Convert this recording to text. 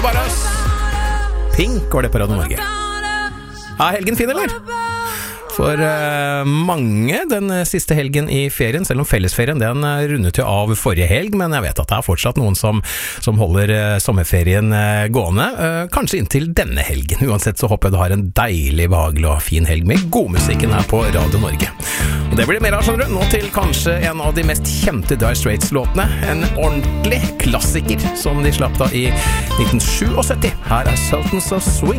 Bare oss. Pink går det på Radio Norge. Helgen fin, eller? For mange den siste helgen i ferien, selv om fellesferien den rundet jo av forrige helg, men jeg vet at det er fortsatt noen som holder sommerferien gående, kanskje inntil denne helgen. Uansett så håper jeg du har en deilig, behagelig og fin helg med godmusikken her på Radio Norge. Og det blir mer av, skjønner du, nå til kanskje en av de mest kjente Dire Straits-låtene, en ordentlig klassiker som de slapp da i 1977. Her er Sultans of Swing.